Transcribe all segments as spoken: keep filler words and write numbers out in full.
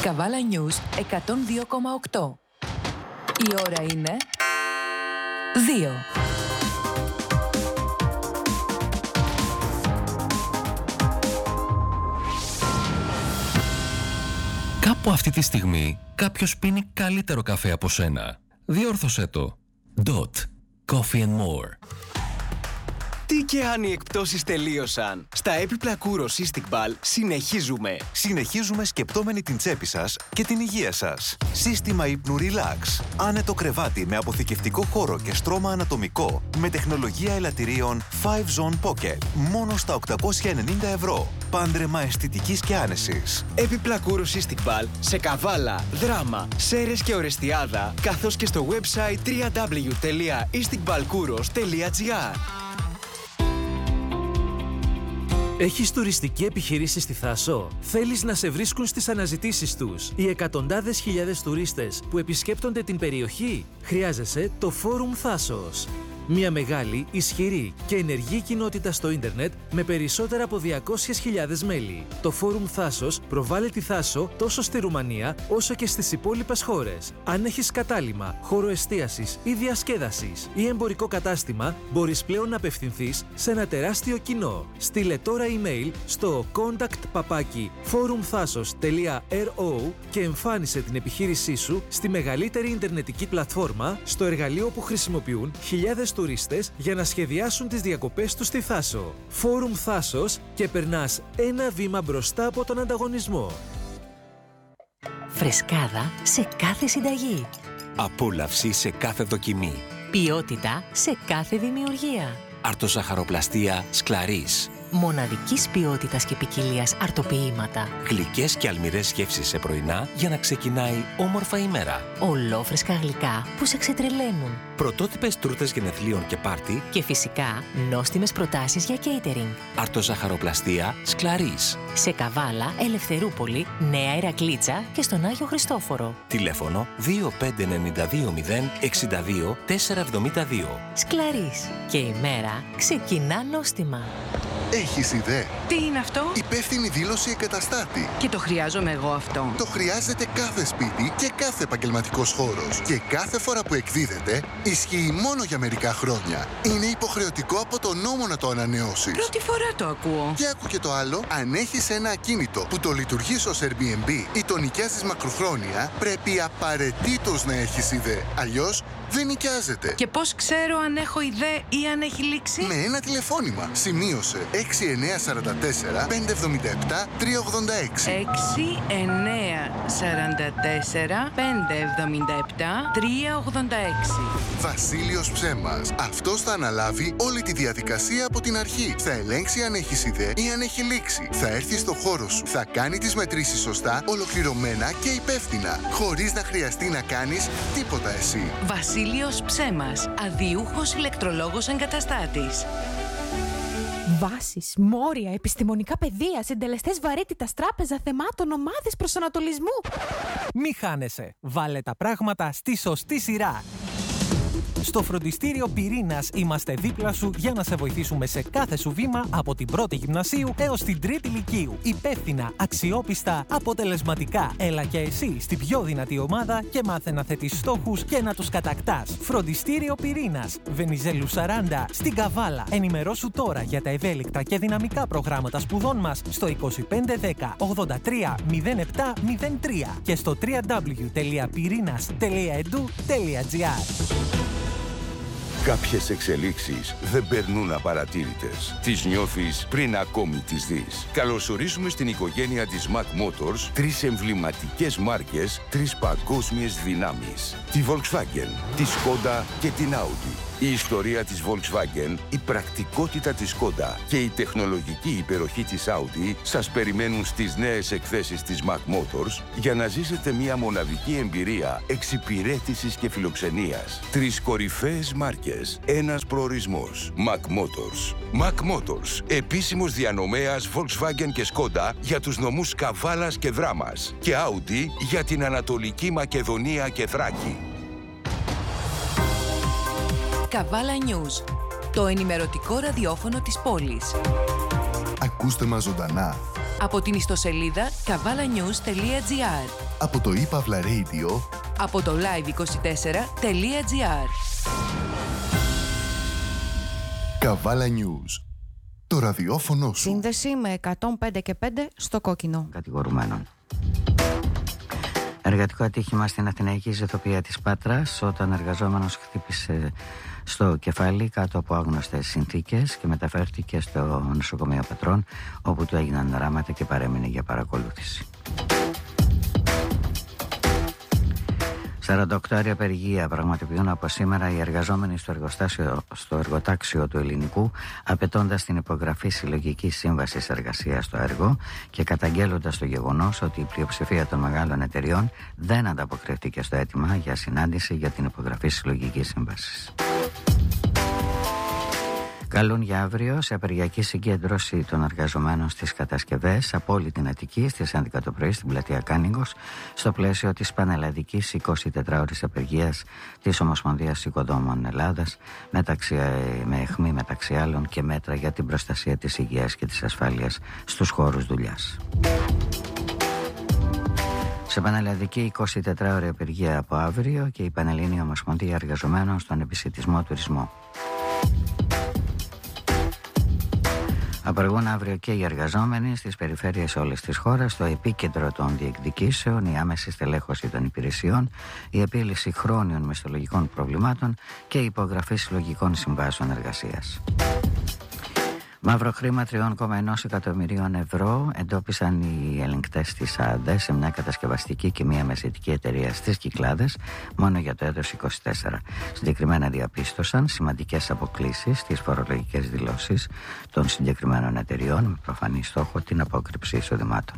Καβάλα News εκατόν δύο κόμμα οκτώ. Η ώρα είναι δύο. Κάπου αυτή τη στιγμή κάποιος πίνει καλύτερο καφέ από σένα. Διόρθωσέ το. Dot. Coffee and more. Τι και αν οι εκπτώσεις τελείωσαν. Στα έπιπλα Kouros Cystic Ball συνεχίζουμε. Συνεχίζουμε σκεπτόμενοι την τσέπη σας και την υγεία σας. Σύστημα ύπνου Relax. Άνετο κρεβάτι με αποθηκευτικό χώρο και στρώμα ανατομικό. Με τεχνολογία ελαττηρίων φάιβ Zone Pocket. Μόνο στα οκτακόσια ενενήντα ευρώ. Πάντρεμα αισθητικής και άνεσης. Έπιπλα Kouros Cystic Ball σε Καβάλα, Δράμα, Σέρρες και Ορεστιάδα, καθώς και στο website double-u double-u double-u τελεία isticballkouros τελεία gr. Έχεις τουριστική επιχείρηση στη Θάσο? Θέλεις να σε βρίσκουν στις αναζητήσεις τους οι εκατοντάδες χιλιάδες τουρίστες που επισκέπτονται την περιοχή? Χρειάζεσαι το Φόρουμ Θάσος. Μια μεγάλη, ισχυρή και ενεργή κοινότητα στο ίντερνετ με περισσότερα από διακόσιες χιλιάδες μέλη. Το Φόρουμ Θάσος προβάλλει τη Θάσο τόσο στη Ρουμανία όσο και στις υπόλοιπες χώρες. Αν έχεις κατάλημα, χώρο εστίασης ή διασκέδασης ή εμπορικό κατάστημα, μπορείς πλέον να απευθυνθείς σε ένα τεράστιο κοινό. Στείλε τώρα email στο contact παπάκι forumthasos τελεία ρο και εμφάνισε την επιχείρησή σου στη μεγαλύτερη ιντερνετική πλατφόρμα, στο εργαλείο που χρησιμοποιούν χιλιάδες τουρίστες για να σχεδιάσουν τις διακοπές τους στη Θάσο. Φόρουμ Θάσος και περνάς ένα βήμα μπροστά από τον ανταγωνισμό. Φρεσκάδα σε κάθε συνταγή. Απόλαυση σε κάθε δοκιμή. Ποιότητα σε κάθε δημιουργία. Αρτοζαχαροπλαστία Σκλαρίς. Μοναδικής ποιότητας και ποικιλίας αρτοποιήματα. Γλυκές και αλμυρές γεύσεις σε πρωινά για να ξεκινάει όμορφα ημέρα. Ολόφρεσκα γλυκά που σε ξετρελαίνουν. Πρωτότυπες τούρτες γενεθλίων και πάρτι. Και φυσικά νόστιμες προτάσεις για catering. Αρτοζαχαροπλαστία Σκλαρίς. Σε Καβάλα, Ελευθερούπολη, Νέα Ηρακλήτσα και στον Άγιο Χριστόφορο. Τηλέφωνο δύο πέντε εννιά δύο μηδέν εξήντα δύο τετρακόσια εβδομήντα δύο. Σκλαρίς. Και η μέρα ξεκινά νόστιμα. Έχεις ιδέα? Τι είναι αυτό? Υπεύθυνη δήλωση εγκαταστάτη. Και το χρειάζομαι εγώ αυτό. Το χρειάζεται κάθε σπίτι και κάθε επαγγελματικός χώρος. Και κάθε φορά που εκδίδεται, ισχύει μόνο για μερικά χρόνια. Είναι υποχρεωτικό από το νόμο να το ανανεώσεις. Πρώτη φορά το ακούω. Και άκου και το άλλο. Αν έχεις ένα ακίνητο που το λειτουργείς ως Airbnb ή το νοικιάζεις μακροχρόνια, πρέπει απαραίτητος να έχεις ιδέα. Αλλιώς δεν νοικιάζεται. Και πώς ξέρω αν έχω ιδέα ή αν έχει λήξει? Με ένα τηλεφώνημα. Σημείωσε έξι εννιά τέσσερα τέσσερα πέντε εβδομήντα επτά τρία ογδόντα έξι. έξι εννιά τέσσερα τέσσερα πέντε εβδομήντα επτά τρία ογδόντα έξι. Βασίλειος Ψέμας. Αυτός θα αναλάβει όλη τη διαδικασία από την αρχή. Θα ελέγξει αν έχεις ιδέα ή αν έχει λήξει. Θα έρθει στο χώρο σου. Θα κάνει τις μετρήσεις σωστά, ολοκληρωμένα και υπεύθυνα. Χωρίς να χρειαστεί να κάνεις τίποτα εσύ. Βασίλειος Ψέμας. Αδιούχος ηλεκτρολόγος εγκαταστάτης. Βάσεις, μόρια, επιστημονικά πεδία, συντελεστές βαρύτητας, τράπεζα θεμάτων, ομάδες προσανατολισμού. Μη χάνεσαι. Βάλε τα πράγματα στη σωστή σειρά. Στο φροντιστήριο Πυρήνας είμαστε δίπλα σου για να σε βοηθήσουμε σε κάθε σου βήμα από την πρώτη γυμνασίου έως την τρίτη λυκείου. Υπεύθυνα, αξιόπιστα, αποτελεσματικά. Έλα και εσύ στην πιο δυνατή ομάδα και μάθε να θέτεις στόχους και να τους κατακτάς. Φροντιστήριο Πυρήνας, Βενιζέλου σαράντα, στην Καβάλα. Ενημερώσου τώρα για τα ευέλικτα και δυναμικά προγράμματα σπουδών μας στο είκοσι πέντε δέκα ογδόντα τρία μηδέν επτά μηδέν τρία και στο double-u double-u double-u τελεία πυρίnas τελεία edu τελεία gr. Κάποιες εξελίξεις δεν περνούν απαρατήρητες. Τις νιώθεις πριν ακόμη τις δεις. Καλωσορίζουμε στην οικογένεια της Mac Motors τρεις εμβληματικές μάρκες, τρεις παγκόσμιες δυνάμεις. Τη Volkswagen, τη Skoda και την Audi. Η ιστορία της Volkswagen, η πρακτικότητα της Skoda και η τεχνολογική υπεροχή της Audi σας περιμένουν στις νέες εκθέσεις της Mac Motors για να ζήσετε μια μοναδική εμπειρία εξυπηρέτησης και φιλοξενίας. Τρεις κορυφαίες μάρκες, ένας προορισμός. Mac Motors. Mac Motors, επίσημος διανομέας Volkswagen και Skoda για τους νομούς Καβάλας και Δράμας και Audi για την Ανατολική Μακεδονία και Θράκη. Καβάλα News, το ενημερωτικό ραδιόφωνο της πόλης. Ακούστε μας ζωντανά. Από την ιστοσελίδα καβάλα-news τελεία τζι άρ. Από το iPavla Radio. Από το live είκοσι τέσσερα τελεία τζι άρ. Καβάλα News. Το ραδιόφωνο σου. Σύνδεση με εκατόν πέντε και πέντε στο κόκκινο. Κατηγορουμένων. Εργατικό ατύχημα στην Αθηναϊκή Ζεθοποιία της Πάτρας, όταν εργαζόμενος χτύπησε στο κεφάλι κάτω από άγνωστες συνθήκες και μεταφέρθηκε στο νοσοκομείο Πατρών, όπου του έγιναν ράματα και παρέμεινε για παρακολούθηση. σαράντα οκτώ ώρια απεργία πραγματοποιούν από σήμερα οι εργαζόμενοι στο εργοστάσιο, στο εργοτάξιο του Ελληνικού, απαιτώντας την υπογραφή συλλογικής σύμβασης εργασίας στο έργο και καταγγέλλοντας το γεγονός ότι η πλειοψηφία των μεγάλων εταιριών δεν ανταποκριθήκε στο αίτημα για συνάντηση για την υπογραφή συλλογικής σύμβασης. Καλούν για αύριο σε απεργιακή συγκέντρωση των εργαζομένων στις κατασκευές από όλη την Αττική στις έντεκα το πρωί στην πλατεία Κάνιγκος, στο πλαίσιο της πανελλαδικής εικοσιτετράωρης απεργίας της Ομοσπονδίας Οικοδόμων Ελλάδας, μεταξύ, με αιχμή μεταξύ άλλων και μέτρα για την προστασία της υγείας και της ασφάλειας στους χώρους δουλειάς. Σε πανελλαδική εικοσιτετράωρη απεργία από αύριο και η Πανελλήνια Ομοσπονδία Εργαζομένων στον επισιτισμό τουρισμό. Απεργούν αύριο και οι εργαζόμενοι στις περιφέρειες όλης της χώρας, στο επίκεντρο των διεκδικήσεων, η άμεση στελέχωση των υπηρεσιών, η επίλυση χρόνιων μισθολογικών προβλημάτων και η υπογραφή συλλογικών συμβάσεων εργασίας. Μαύρο χρήμα τριών κόμμα ένα εκατομμυρίων ευρώ εντόπισαν οι ελεγκτές της ΑΔΕ σε μια κατασκευαστική και μια μεσαιτική εταιρεία στις Κυκλάδες μόνο για το έτος είκοσι τέσσερα. Συγκεκριμένα διαπίστωσαν σημαντικές αποκλίσεις στις φορολογικές δηλώσεις των συγκεκριμένων εταιριών, με προφανή στόχο την απόκρυψη εισοδημάτων.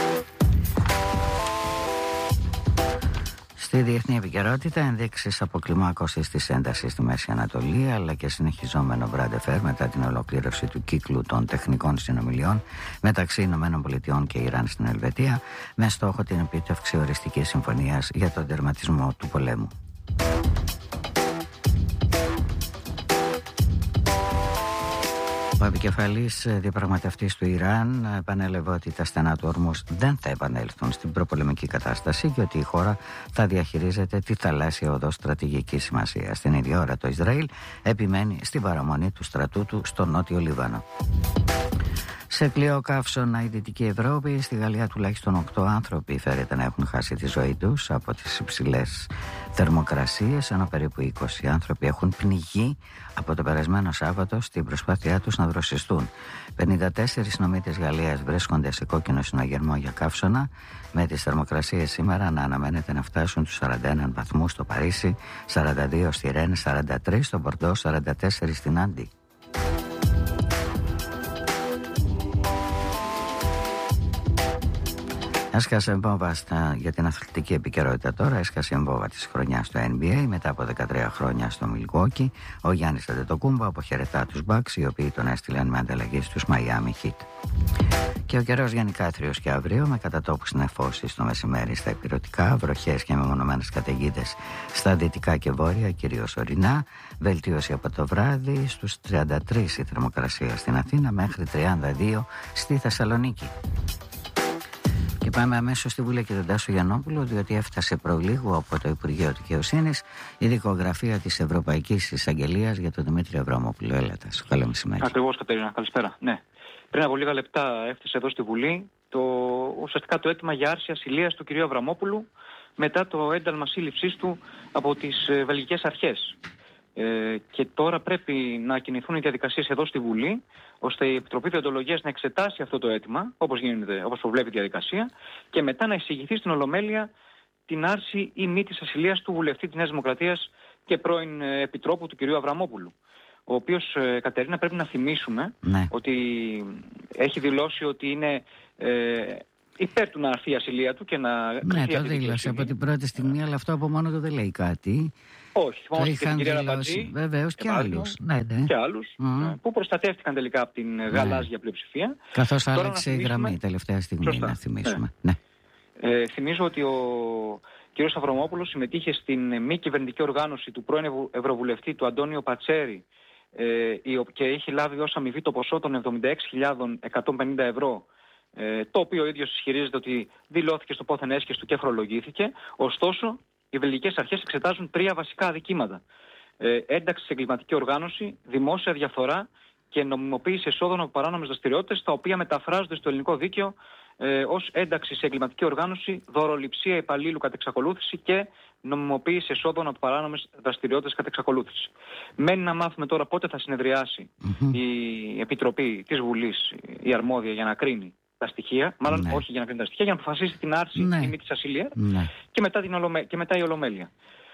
Στη διεθνή επικαιρότητα, ενδείξεις αποκλιμάκωσης της έντασης στη Μέση Ανατολή, αλλά και συνεχιζόμενο μπραντεφέρ μετά την ολοκλήρωση του κύκλου των τεχνικών συνομιλιών μεταξύ Ηνωμένων Πολιτειών και Ιράν στην Ελβετία, με στόχο την επίτευξη οριστικής συμφωνίας για τον τερματισμό του πολέμου. Ο επικεφαλής διαπραγματευτής του Ιράν επανέλαβε ότι τα στενά του Ορμούς δεν θα επανέλθουν στην προπολεμική κατάσταση και ότι η χώρα θα διαχειρίζεται τη θαλάσσια οδό στρατηγικής σημασίας. Στην ίδια ώρα το Ισραήλ επιμένει στην παραμονή του στρατού του στο νότιο Λίβανο. Σε πλοίο καύσωνα η Δυτική Ευρώπη, στη Γαλλία τουλάχιστον οκτώ άνθρωποι φέρεται να έχουν χάσει τη ζωή τους από τις υψηλές θερμοκρασίες, ενώ περίπου είκοσι άνθρωποι έχουν πνιγεί από το περασμένο Σάββατο στην προσπάθειά τους να δροσιστούν. πενήντα τέσσερις νομίτες Γαλλίας βρίσκονται σε κόκκινο συναγερμό για καύσωνα, με τις θερμοκρασίες σήμερα να αναμένεται να φτάσουν τους σαράντα ένα βαθμούς στο Παρίσι, σαράντα δύο στη Ρεν, σαράντα τρία στο Μπορντό, σαράντα τέσσερα στην Άντι. Έσκασε βόμβα στα, για την αθλητική επικαιρότητα τώρα. Έσκασε βόμβα της χρονιάς στο N B A μετά από δεκατρία χρόνια στο Milwaukee. Ο Γιάννης Αντετοκούμπο αποχαιρετά τους Bucks, οι οποίοι τον έστειλαν με ανταλλαγή στους Miami Heat. Και ο καιρός γενικά άθριος και αύριο, με κατατόπους νεφώσεις το μεσημέρι στα ηπειρωτικά, βροχές και μεμονωμένες καταιγίδες στα δυτικά και βόρεια, κυρίως ορεινά. Βελτίωση από το βράδυ, στους τριάντα τρία η θερμοκρασία στην Αθήνα μέχρι τριάντα δύο στη Θεσσαλονίκη. Και πάμε αμέσως στη Βουλή και τον Τάσο Γιαννόπουλο, διότι έφτασε προλίγου από το Υπουργείο Δικαιοσύνης η δικογραφία της Ευρωπαϊκής Εισαγγελίας για τον Δημήτρη Αβραμόπουλο. Έλα, Τάσο. Καλό μεσημέρι. Ακριβώς, Κατερίνα. Καλησπέρα. Ναι. Πριν από λίγα λεπτά έφτασε εδώ στη Βουλή το, ουσιαστικά το αίτημα για άρση ασυλίας του κυρίου Αβραμόπουλου μετά το ένταλμα σύλληψής του από τις ε, βελγικές αρχές. Ε, και τώρα πρέπει να κινηθούν οι διαδικασίες εδώ στη Βουλή, ώστε η Επιτροπή Διοντολογίας να εξετάσει αυτό το αίτημα, όπως γίνεται, όπως προβλέπει η διαδικασία, και μετά να εισηγηθεί στην Ολομέλεια την άρση ή μη της ασυλίας του βουλευτή της Νέας Δημοκρατίας και πρώην ε, επιτρόπου του κυρίου Αβραμόπουλου. Ο οποίος, ε, Κατερίνα, πρέπει να θυμίσουμε ναι. ότι έχει δηλώσει ότι είναι ε, υπέρ του να αρθεί η ασυλία του και να ναι, το δήλωσε από την πρώτη στιγμή, αλλά αυτό από μόνο του δεν λέει κάτι. Όχι, το μόνο είχαν και την δηλώσει βεβαίως και, και άλλους. Ναι, ναι. Και άλλους mm. που προστατεύτηκαν τελικά από την ναι. γαλάζια πλειοψηφία. Καθώς άλλαξε η γραμμή τελευταία στιγμή, σωστά. Να θυμίσουμε. Ναι. Ναι. Ε, θυμίζω ότι ο κ. Αβραμόπουλος συμμετείχε στην μη κυβερνητική οργάνωση του πρώην Ευρωβουλευτή του Αντώνιο Πατσέρη ε, και έχει λάβει ως αμοιβή το ποσό των εβδομήντα έξι χιλιάδες εκατόν πενήντα ευρώ ε, το οποίο ο ίδιος ισχυρίζεται ότι δηλώθηκε στο πόθεν έσχες του και φορολογήθηκε. Ωστόσο, οι βελγικές αρχές εξετάζουν τρία βασικά αδικήματα. Ε, ένταξη σε εγκληματική οργάνωση, δημόσια διαφθορά και νομιμοποίηση εσόδων από παράνομες δραστηριότητες, τα οποία μεταφράζονται στο ελληνικό δίκαιο ε, ως ένταξη σε εγκληματική οργάνωση, δωροληψία υπαλλήλου κατ' εξακολούθηση και νομιμοποίηση εσόδων από παράνομες δραστηριότητες κατ' εξακολούθηση. Μένει να μάθουμε τώρα πότε θα συνεδριάσει mm-hmm. η Επιτροπή της Βουλής, η αρμόδια, για να κρίνει τα στοιχεία, μάλλον ναι. όχι για να κρίνει τα στοιχεία, για να αποφασίσει την άρση ναι. ή μη της ασυλίας ναι. και, μετά την ολομέ... και μετά η Ολομέλεια.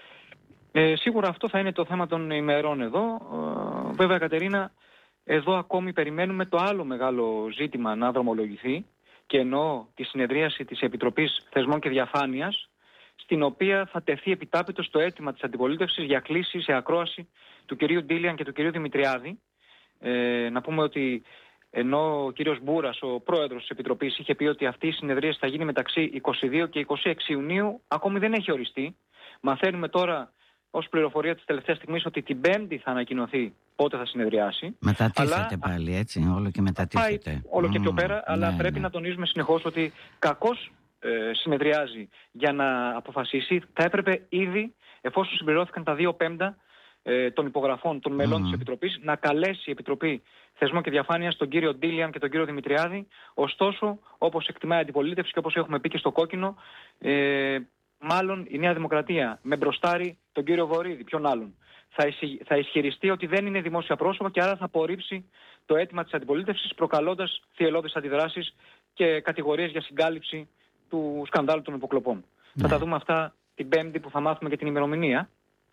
Ε, σίγουρα αυτό θα είναι το θέμα των ημερών εδώ. Ε, βέβαια, Κατερίνα, εδώ ακόμη περιμένουμε το άλλο μεγάλο ζήτημα να δρομολογηθεί, και εννοώ τη συνεδρίαση της Επιτροπής Θεσμών και Διαφάνειας, στην οποία θα τεθεί επιτάπητος το αίτημα της αντιπολίτευσης για κλήση σε ακρόαση του κυρίου Ντίλιαν και του κυρίου Δημητριάδη. Ε, να πούμε ότι ενώ ο κύριος Μπούρας, ο πρόεδρος της Επιτροπής, είχε πει ότι αυτή η συνεδρίαση θα γίνει μεταξύ εικοστή δεύτερη και εικοστή έκτη Ιουνίου, ακόμη δεν έχει οριστεί. Μαθαίνουμε τώρα ως πληροφορία της τελευταίας στιγμής ότι την Πέμπτη θα ανακοινωθεί πότε θα συνεδριάσει. Μετατίθεται αλλά... πάλι, έτσι, όλο και μετατίθεται. Πάει όλο και πιο πέρα, mm, αλλά ναι, πρέπει ναι. να τονίζουμε συνεχώς ότι κακώς ε, συνεδριάζει για να αποφασίσει. Θα έπρεπε ήδη, εφόσον συμπληρώθηκαν τα δύο πέμπτα ε, των υπογραφών των μελών mm. της Επιτροπής, να καλέσει η Επιτροπή Θεσμών και Διαφάνειας τον κύριο Ντίλιαν και τον κύριο Δημητριάδη. Ωστόσο, όπως εκτιμάει η αντιπολίτευση και όπως έχουμε πει και στο κόκκινο, ε, μάλλον η Νέα Δημοκρατία με μπροστάρι τον κύριο Βορίδη, ποιον άλλον, θα, ισχυ, θα ισχυριστεί ότι δεν είναι δημόσια πρόσωπα και άρα θα απορρίψει το αίτημα της αντιπολίτευσης, προκαλώντας θυελλώδεις αντιδράσεις και κατηγορίες για συγκάλυψη του σκανδάλου των υποκλοπών. Ναι. Θα τα δούμε αυτά την Πέμπτη που θα μάθουμε και την ημερομηνία.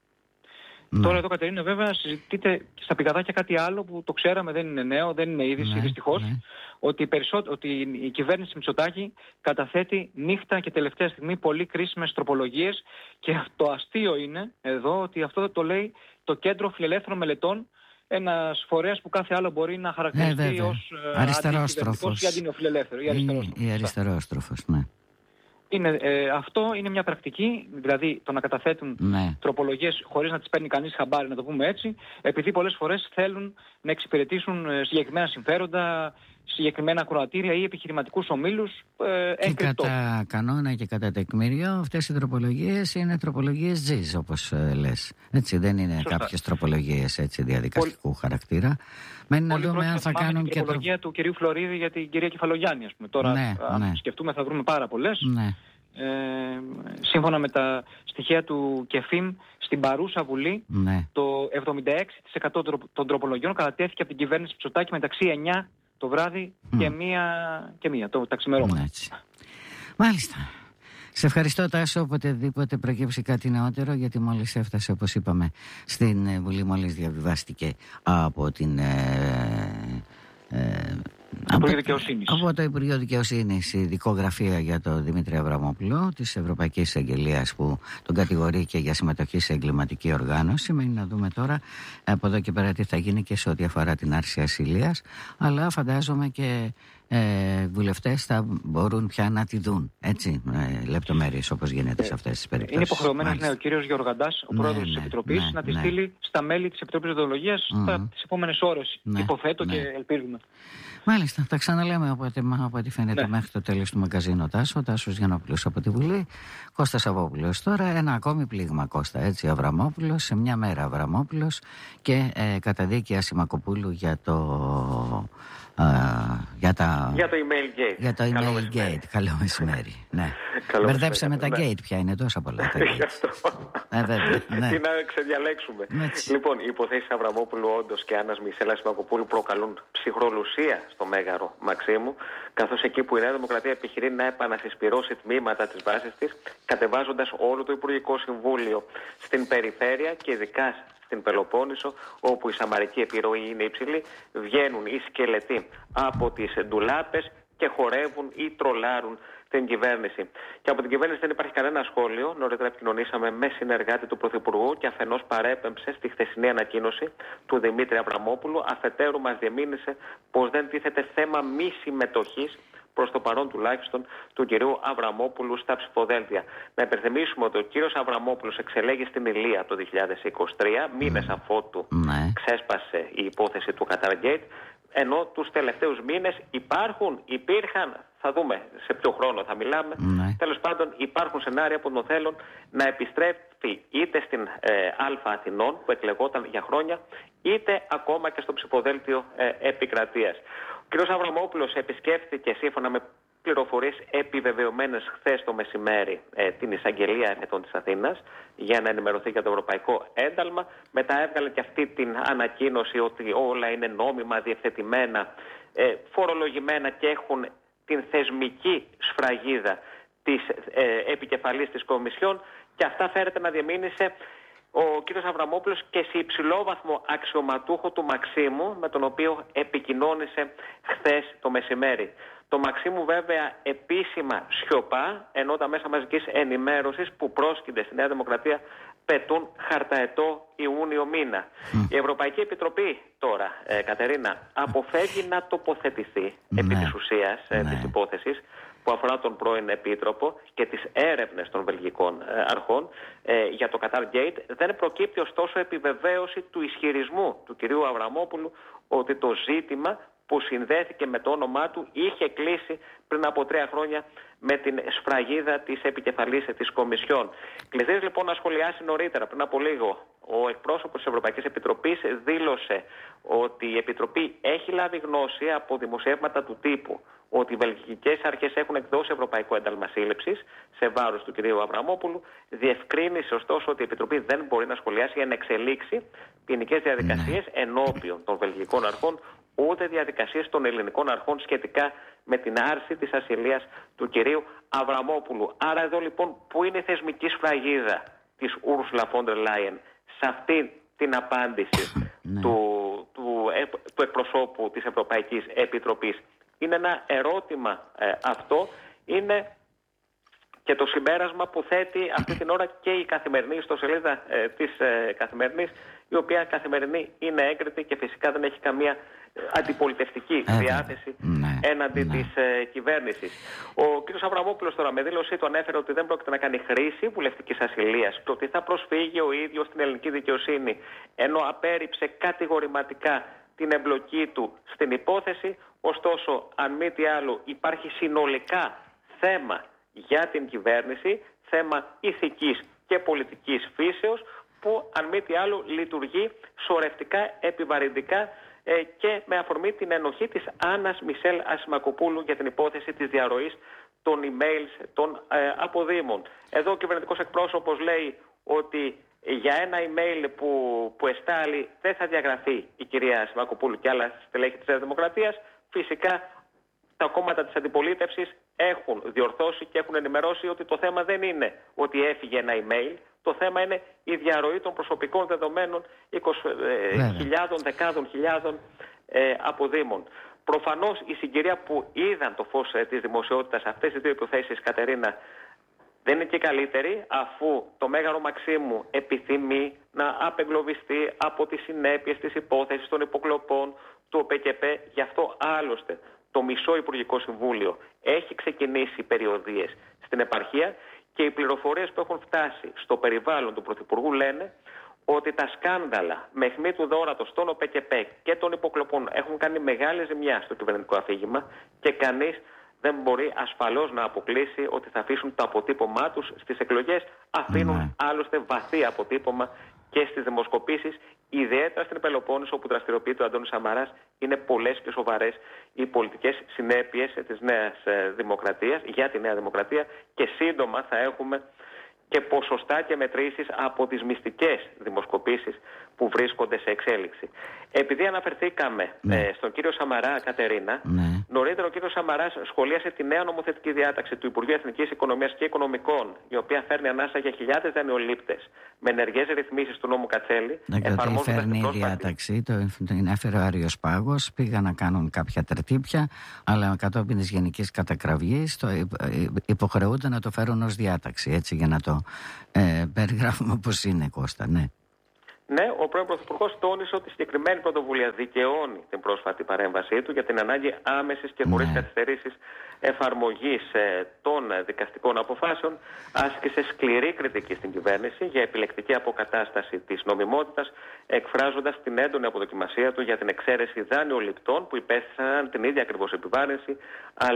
Ναι. Τώρα εδώ, Κατερίνα, βέβαια συζητείται στα πηγαδάκια κάτι άλλο που το ξέραμε, δεν είναι νέο, δεν είναι είδηση, ναι, δυστυχώς, ναι. Ότι, περισσό... ότι η κυβέρνηση Μητσοτάκη καταθέτει νύχτα και τελευταία στιγμή πολύ κρίσιμες τροπολογίες, και το αστείο είναι εδώ ότι αυτό το λέει το Κέντρο Φιλελεύθερων Μελετών, ένας φορέας που κάθε άλλο μπορεί να χαρακτηριστεί ε, ως αριστερόστροφος ή αντινεοφιλελεύθερο. Ή αριστερόστροφος, ή αριστερόστροφος, ναι. Είναι, ε, αυτό είναι μια πρακτική, δηλαδή το να καταθέτουν ναι. τροπολογίες χωρίς να τις παίρνει κανείς χαμπάρι, να το πούμε έτσι, επειδή πολλές φορές θέλουν να εξυπηρετήσουν συγκεκριμένα συμφέροντα, συγκεκριμένα ακροατήρια ή επιχειρηματικούς ομίλους. Ε, και κατά κανόνα και κατά τεκμήριο αυτές οι τροπολογίες είναι τροπολογίες τζιζ, όπως ε, λες. Έτσι, δεν είναι Σωστά. κάποιες τροπολογίες έτσι, διαδικαστικού Πολύ... χαρακτήρα. Μένει να δούμε αν θα κάνουν και... την τροπολογία τρο... του κυρίου Φλωρίδη για την κυρία Κεφαλογιάννη, ας πούμε. Τώρα, ναι, αν ναι. σκεφτούμε, θα βρούμε πάρα πολλές. Ναι. Ε, σύμφωνα με τα στοιχεία του ΚΕΦΙΜ, στην παρούσα Βουλή, ναι. το εβδομήντα έξι τοις εκατό των τροπολογιών κατατέθηκε από την κυβέρνηση Μητσοτάκη μεταξύ εννιά το βράδυ mm. και, μία, και μία το ταξιμερώμα. Έτσι. Μάλιστα. Σε ευχαριστώ, Τάσο, οποτεδήποτε προκύψει κάτι νεότερο, γιατί μόλις έφτασε, όπως είπαμε, στην Βουλή, μόλις διαβιβάστηκε από την... Ε, ε, Από, από το Υπουργείο Δικαιοσύνης η δικογραφία για τον Δημήτρη Αβραμόπουλο της Ευρωπαϊκής Εισαγγελίας, που τον κατηγορεί και για συμμετοχή σε εγκληματική οργάνωση. Μένει να δούμε τώρα από εδώ και πέρα τι θα γίνει και σε ό,τι αφορά την άρση ασυλίας, αλλά φαντάζομαι και ε, βουλευτές θα μπορούν πια να τη δουν, έτσι, ε, λεπτομέρειες όπως γίνεται σε αυτές τις περιπτώσεις. Είναι υποχρεωμένος ναι, ο κύριος Γεωργαντάς, ο ναι, πρόεδρος ναι, της Επιτροπής, ναι, να τη ναι. στείλει στα μέλη της Επιτροπής Δοντολογίας mm. τις επόμενες ώρες, ναι, υποθέτω ναι. και ελπίζουμε. Μάλιστα, τα ξαναλέμε από ό,τι, από ό,τι φαίνεται ναι. μέχρι το τέλος του μαγκαζίνου Τάσο. Τάσος Γιαννόπουλος από τη Βουλή, Κώστας Αββόπουλος. Τώρα ένα ακόμη πλήγμα, Κώστα, έτσι, Αβραμόπουλος, σε μια μέρα Αβραμόπουλος και ε, καταδίκη Ασημακοπούλου για το... Uh, για, τα... για το email gate. Για το email Καλό gate. Μεσημέρι. Καλό μεσημέρι. Ναι. Μπερδέψαμε τα ναι. gate πια, είναι τόσα πολλά. Τα ε, βέβαια, ναι. Τι να ξεδιαλέξουμε. Έτσι. Λοιπόν, οι υποθέσεις Αβραμόπουλου όντως και Άννας Μισέλα Ασημακοπούλου προκαλούν ψυχρολουσία στο Μέγαρο Μαξίμου, καθώς εκεί που η Νέα Δημοκρατία επιχειρεί να επανασυσπυρώσει τμήματα της βάσης της, κατεβάζοντας όλο το Υπουργικό Συμβούλιο στην περιφέρεια και ειδικά στην Πελοπόννησο, όπου η σαμαρική επιρροή είναι υψηλή, βγαίνουν οι σκελετοί από τις ντουλάπες και χορεύουν ή τρολάρουν την κυβέρνηση. Και από την κυβέρνηση δεν υπάρχει κανένα σχόλιο. Νωρίτερα επικοινωνήσαμε με συνεργάτη του Πρωθυπουργού και αφενός παρέπεμψε στη χθεσινή ανακοίνωση του Δημήτρη Αβραμόπουλου, αφετέρου μας διεμήνυσε πως δεν τίθεται θέμα μη συμμετοχής, προς το παρόν τουλάχιστον, του κυρίου Αβραμόπουλου στα ψηφοδέλτια. Να υπενθυμίσουμε ότι ο κύριος Αβραμόπουλος εξελέγει στην Ηλία το δύο χιλιάδες είκοσι τρία, μήνες mm. αφότου mm. ξέσπασε η υπόθεση του Qatar Gate, ενώ τους τελευταίους μήνες υπάρχουν, υπήρχαν, θα δούμε σε ποιο χρόνο θα μιλάμε. Ναι. Τέλος πάντων, υπάρχουν σενάρια που τον θέλουν να επιστρέφει είτε στην ε, Α Αθηνών που εκλεγόταν για χρόνια, είτε ακόμα και στο ψηφοδέλτιο ε, επικρατείας. Ο κ. Αβραμόπουλος επισκέφθηκε, σύμφωνα με πληροφορίες επιβεβαιωμένες χθες το μεσημέρι, ε, την εισαγγελία Ερετών της Αθήνας για να ενημερωθεί για το ευρωπαϊκό ένταλμα. Μετά έβγαλε και αυτή την ανακοίνωση ότι όλα είναι νόμιμα, διευθετημένα, ε, φορολογημένα και έχουν την θεσμική σφραγίδα της ε, επικεφαλής της Κομισιόν, και αυτά φέρεται να διαμήνυσε ο κ. Αβραμόπουλος και σε υψηλό βαθμό αξιωματούχο του Μαξίμου, με τον οποίο επικοινώνησε χθες το μεσημέρι. Το Μαξίμου βέβαια επίσημα σιωπά, ενώ τα μέσα μαζικής ενημέρωσης που πρόσκυνται στη Νέα Δημοκρατία πετούν χαρταετό Ιούνιο μήνα. Mm. Η Ευρωπαϊκή Επιτροπή τώρα, ε, Κατερίνα, αποφεύγει να τοποθετηθεί ναι. επί της ουσίας ε, ναι. της υπόθεσης που αφορά τον πρώην Επίτροπο και τις έρευνες των βελγικών ε, αρχών ε, για το Qatar Gate. Δεν προκύπτει ωστόσο επιβεβαίωση του ισχυρισμού του κυρίου Αβραμόπουλου ότι το ζήτημα που συνδέθηκε με το όνομά του είχε κλείσει πριν από τρία χρόνια με την σφραγίδα της επικεφαλής της Κομισιόν. Κληθείς λοιπόν να σχολιάσει νωρίτερα, πριν από λίγο, ο εκπρόσωπος της Ευρωπαϊκής Επιτροπής δήλωσε ότι η Επιτροπή έχει λάβει γνώση από δημοσιεύματα του τύπου ότι οι βελγικές αρχές έχουν εκδώσει ευρωπαϊκό ένταλμα σύλληψης σε βάρος του κυρίου Αβραμόπουλου. Διευκρίνησε ωστόσο ότι η Επιτροπή δεν μπορεί να σχολιάσει εν εξελίξει ποινικές διαδικασίες ενώπιον των βελγικών αρχών, ούτε διαδικασίες των ελληνικών αρχών σχετικά με την άρση της ασυλίας του κυρίου Αβραμόπουλου. Άρα εδώ λοιπόν που είναι η θεσμική σφραγίδα της Ursula von der Leyen σε αυτή την απάντηση ναι. του, του, του εκπροσώπου της Ευρωπαϊκής Επιτροπής? Είναι ένα ερώτημα ε, αυτό, είναι και το συμπέρασμα που θέτει αυτή την ώρα και η Καθημερινή ιστοσελίδα ε, της ε, Καθημερινής, η οποία Καθημερινή είναι έγκριτη και φυσικά δεν έχει καμία αντιπολιτευτική ε, διάθεση ναι, έναντι ναι. της ε, κυβέρνησης. Ο κ. Αβραμόπουλος τώρα με δήλωσή του ανέφερε ότι δεν πρόκειται να κάνει χρήση βουλευτικής ασυλίας και ότι θα προσφύγει ο ίδιος στην ελληνική δικαιοσύνη, ενώ απέρριψε κατηγορηματικά την εμπλοκή του στην υπόθεση. Ωστόσο, αν μη τι άλλο, υπάρχει συνολικά θέμα για την κυβέρνηση, θέμα ηθικής και πολιτικής φύσεως, που αν μη τι άλλο λειτουργεί σωρευτικά, επιβαρυντικά ε, και με αφορμή την ενοχή της Άννας Μισελ Ασημακοπούλου για την υπόθεση της διαρροής των emails των ε, αποδήμων. Εδώ ο κυβερνητικός εκπρόσωπος λέει ότι για ένα email που, που εστάλει δεν θα διαγραφεί η κυρία Ασημακοπούλου και άλλα στελέχη της Νέας Δημοκρατίας. Φυσικά τα κόμματα της αντιπολίτευσης έχουν διορθώσει και έχουν ενημερώσει ότι το θέμα δεν είναι ότι έφυγε ένα email. Το θέμα είναι η διαρροή των προσωπικών δεδομένων είκοσι χιλιάδων, δεκάδων χιλιάδων ε, αποδήμων. Προφανώς η συγκυρία που είδαν το φως ε, της δημοσιότητας αυτές οι δύο υποθέσεις, Κατερίνα, δεν είναι και καλύτερη, αφού το Μέγαρο Μαξίμου επιθυμεί να απεγκλωβιστεί από τις συνέπειες της υπόθεσης των υποκλοπών του ΟΠΕΚΕΠΕ. Γι' αυτό άλλωστε το μισό Υπουργικό Συμβούλιο έχει ξεκινήσει περιοδίες στην επαρχία και οι πληροφορίες που έχουν φτάσει στο περιβάλλον του Πρωθυπουργού λένε ότι τα σκάνδαλα με αιχμή του δώρατος στον ΟΠΕΚΕΠΕ και των υποκλοπών έχουν κάνει μεγάλη ζημιά στο κυβερνητικό αφήγημα και κανείς δεν μπορεί ασφαλώς να αποκλείσει ότι θα αφήσουν το αποτύπωμά τους στις εκλογές. Αφήνουν ναι. άλλωστε βαθύ αποτύπωμα και στις δημοσκοπήσεις, ιδιαίτερα στην Πελοπόννησο, όπου δραστηριοποιείται ο Αντώνης Σαμαράς. Είναι πολλές και σοβαρές οι πολιτικές συνέπειες της Νέας Δημοκρατίας, για τη Νέα Δημοκρατία, και σύντομα θα έχουμε και ποσοστά και μετρήσεις από τις μυστικές δημοσκοπήσεις που βρίσκονται σε εξέλιξη. Επειδή αναφερθήκαμε ναι. ε, στον κύριο Σαμαρά, Κατερίνα, ναι. νωρίτερα ο κύριος Σαμαράς σχολίασε τη νέα νομοθετική διάταξη του Υπουργείου Εθνικής Οικονομίας και Οικονομικών, η οποία φέρνει ανάσα για χιλιάδες δανειολήπτες με ενεργές ρυθμίσεις του νόμου Κατσέλη. Ναι, και ότι φέρνει η διάταξη, το, την έφερε ο Άριος Πάγος, πήγαν να κάνουν κάποια τερτύπια, αλλά κατόπιν της γενικής κατακραυγής το υποχρεούνται να το φέρουν ως διάταξη, έτσι, για να το ε, περιγράφουμε όπως είναι, Κώστα, ναι. Ναι, ο πρώην Πρωθυπουργός τόνισε ότι η συγκεκριμένη πρωτοβουλία δικαιώνει την πρόσφατη παρέμβασή του για την ανάγκη άμεσης και χωρίς ναι. καθυστερήσεις εφαρμογής ε, των δικαστικών αποφάσεων. Άσκησε σκληρή κριτική στην κυβέρνηση για επιλεκτική αποκατάσταση της νομιμότητας, εκφράζοντας την έντονη αποδοκιμασία του για την εξαίρεση δανειοληπτών που υπέστησαν την ίδια ακριβώς επιβάρυνση, αλλά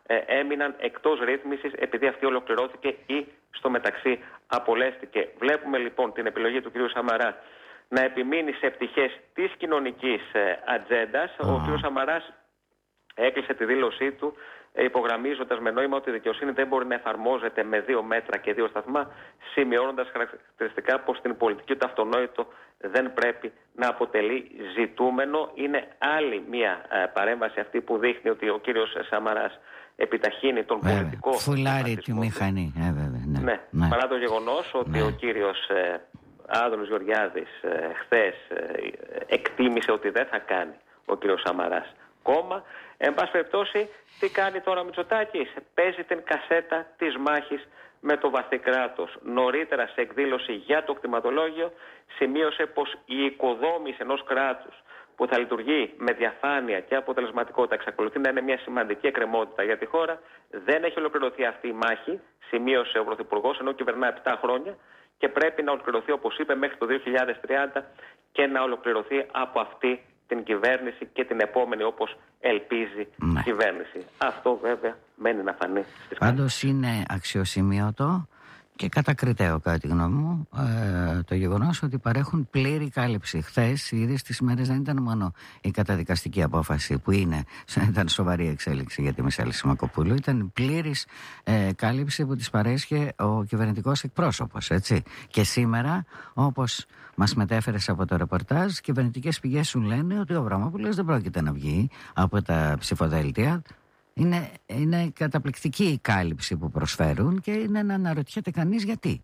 ε, έμειναν εκτός ρύθμισης επειδή αυτή ολοκληρώθηκε ή στο μεταξύ απολέστηκε. Βλέπουμε λοιπόν την επιλογή του κ. Σαμαρά να επιμείνει σε πτυχές της κοινωνικής ε, ατζέντας. Mm. Ο κ. Σαμαράς έκλεισε τη δήλωσή του υπογραμμίζοντας με νόημα ότι η δικαιοσύνη δεν μπορεί να εφαρμόζεται με δύο μέτρα και δύο σταθμά, σημειώνοντας χαρακτηριστικά πως στην πολιτική το αυτονόητο δεν πρέπει να αποτελεί ζητούμενο. Είναι άλλη μια ε, παρέμβαση αυτή που δείχνει ότι ο κύριος Σαμαράς επιταχύνει τον βέβαια, πολιτικό... Φουλάρει τη μηχανή. Ε, βέβαια, ναι, ναι, ναι. Παρά το γεγονός ότι ναι. ο κύριος ε, Άδωνης Γεωργιάδης ε, χθες ε, εκτίμησε ότι δεν θα κάνει ο κύριος Σαμαράς κόμμα. Εν πάση περιπτώσει, τι κάνει τώρα ο Μητσοτάκης? Παίζει την κασέτα της μάχης με το βαθύ κράτος. Νωρίτερα σε εκδήλωση για το κτηματολόγιο σημείωσε πως η οικοδόμηση ενός κράτους που θα λειτουργεί με διαφάνεια και αποτελεσματικότητα εξακολουθεί να είναι μια σημαντική εκκρεμότητα για τη χώρα. Δεν έχει ολοκληρωθεί αυτή η μάχη, σημείωσε ο Πρωθυπουργός, ενώ κυβερνά επτά χρόνια και πρέπει να ολοκληρωθεί, όπως είπε, μέχρι το δύο χιλιάδες τριάντα και να ολοκληρωθεί από αυτή την κυβέρνηση και την επόμενη, όπως ελπίζει ναι. κυβέρνηση. Αυτό βέβαια μένει να φανεί. Πάντως είναι αξιοσημείωτο και κατακριτέο κατά τη γνώμη μου ε, το γεγονός ότι παρέχουν πλήρη κάλυψη. Χθες, ήδη στις μέρες δεν ήταν μόνο η καταδικαστική απόφαση που είναι, ήταν σοβαρή εξέλιξη για τη Μισέλη Σιμακοπούλου, ήταν πλήρης ε, κάλυψη που της παρέσχε ο κυβερνητικός εκπρόσωπος, έτσι. Και σήμερα, όπως μας μετέφερες από το ρεπορτάζ, κυβερνητικές πηγές σου λένε ότι ο Αβραμόπουλος δεν πρόκειται να βγει από τα ψηφοδέλτια. Είναι, είναι καταπληκτική η κάλυψη που προσφέρουν και είναι να αναρωτιέται κανείς γιατί.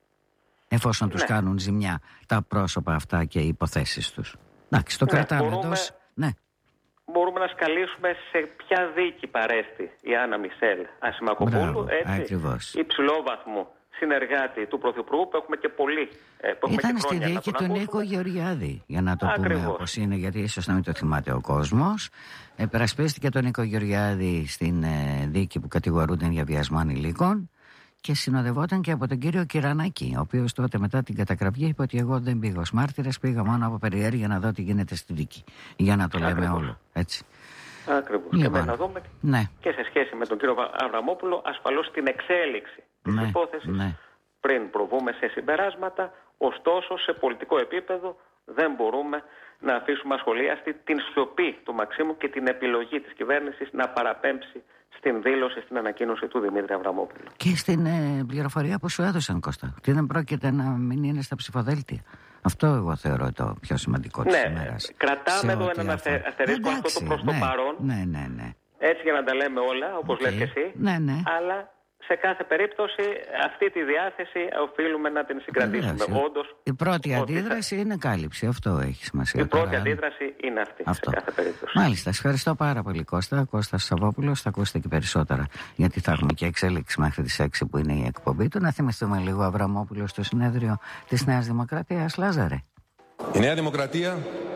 Εφόσον ναι. τους κάνουν ζημιά τα πρόσωπα αυτά και οι υποθέσεις τους. Εντάξει, το ναι, κρατάμε μπορούμε, εντός. Ναι. Μπορούμε να σκαλίσουμε σε ποια δίκη παρέστη η Άννα Μισελ Ασημακοπούλου. Έτσι, υψηλόβαθμου συνεργάτη του Πρωθυπουργού που έχουμε και πολύ. Που Ήταν και στη δίκη του Νίκο Γεωργιάδη, για να το Ακριβώς. πούμε όπως είναι, γιατί ίσως να μην το θυμάται ο κόσμος. Επερασπίστηκε τον Νίκο Γεωργιάδη στην ε, δίκη που κατηγορούνταν για βιασμό ανηλίκων και συνοδευόταν και από τον κύριο Κυρανάκη, ο οποίος τότε μετά την κατακραυγή είπε ότι εγώ δεν πήγα ως μάρτυρας, πήγα μόνο από περιέργεια να δω τι γίνεται στη δίκη. Για να το Ακριβώς. λέμε όλο. Έτσι. Ακριβώς. Λοιπόν, και να δούμε ναι. και σε σχέση με τον κύριο Αβραμόπουλο ασφαλώς την εξέλιξη της ναι, υπόθεσης ναι. πριν προβούμε σε συμπεράσματα, ωστόσο σε πολιτικό επίπεδο δεν μπορούμε να αφήσουμε ασχολίαστη την σιωπή του Μαξίμου και την επιλογή της κυβέρνησης να παραπέμψει στην δήλωση, στην ανακοίνωση του Δημήτρη Αβραμόπουλου. Και στην ε, πληροφορία που σου έδωσαν, Κώστα, ότι δεν πρόκειται να μην είναι στα ψηφοδέλτια. Αυτό εγώ θεωρώ το πιο σημαντικό της ναι, ημέρας. Κρατάμε εδώ έναν αστε, αστερίσκο αυτό το προς ναι, το παρόν. Ναι, ναι, ναι. Έτσι για να τα λέμε όλα, όπως okay. λες και εσύ. Ναι, ναι. Αλλά σε κάθε περίπτωση αυτή τη διάθεση οφείλουμε να την συγκρατήσουμε. Όντως, η πρώτη ότι... αντίδραση είναι κάλυψη. Αυτό έχει σημασία. Η πρώτη τώρα. αντίδραση είναι αυτή αυτό. Σε κάθε περίπτωση. Μάλιστα. Ευχαριστώ πάρα πολύ, Κώστα. Κώστας Σαββόπουλος. Θα ακούσετε και περισσότερα. Γιατί θα έχουμε και εξέλιξη μέχρι τις έξι που είναι η εκπομπή του. Να θυμηθούμε λίγο Αβραμόπουλο στο συνέδριο της Νέας Δημοκρατίας. Λάζαρε. Η Νέα Δημοκρατία